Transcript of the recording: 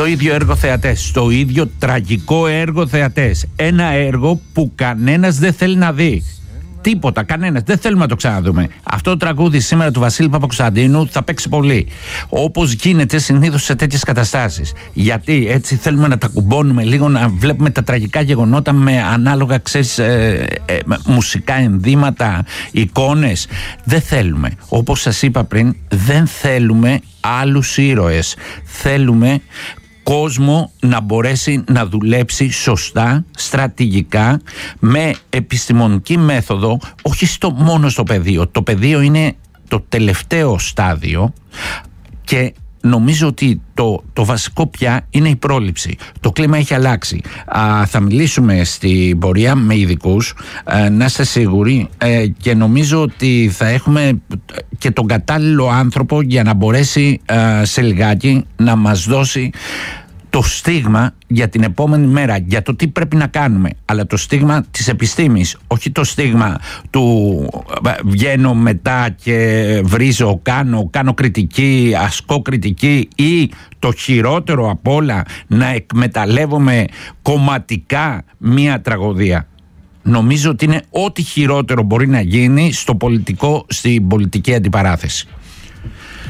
ίδιο έργο θεατές, στο ίδιο τραγικό έργο θεατές. Ένα έργο που κανένας δεν θέλει να δει. Τίποτα, κανένας. Δεν θέλουμε να το ξαναδούμε. Αυτό το τραγούδι σήμερα του Βασίλη Παπακοσταντίνου θα παίξει πολύ. Όπως γίνεται συνήθως σε τέτοιες καταστάσεις. Γιατί έτσι θέλουμε να τα κουμπώνουμε λίγο, να βλέπουμε τα τραγικά γεγονότα με ανάλογα, ξέρεις, μουσικά ενδύματα, εικόνες. Δεν θέλουμε. Όπως σας είπα πριν, δεν θέλουμε άλλους ήρωες. Θέλουμε κόσμο να μπορέσει να δουλέψει σωστά, στρατηγικά, με επιστημονική μέθοδο, όχι μόνο στο πεδίο. Το πεδίο είναι το τελευταίο στάδιο και νομίζω ότι το βασικό πια είναι η πρόληψη. Το κλίμα έχει αλλάξει. Θα μιλήσουμε στην πορεία με ειδικούς, να είστε σίγουροι, και νομίζω ότι θα έχουμε και τον κατάλληλο άνθρωπο για να μπορέσει σε λιγάκι να μας δώσει το στίγμα για την επόμενη μέρα, για το τι πρέπει να κάνουμε, αλλά το στίγμα της επιστήμης, όχι το στίγμα του βγαίνω μετά και βρίζω, κάνω κριτική, ασκώ κριτική, ή το χειρότερο απ' όλα, να εκμεταλλεύομαι κομματικά μία τραγωδία. Νομίζω ότι είναι ό,τι χειρότερο μπορεί να γίνει στην πολιτική αντιπαράθεση.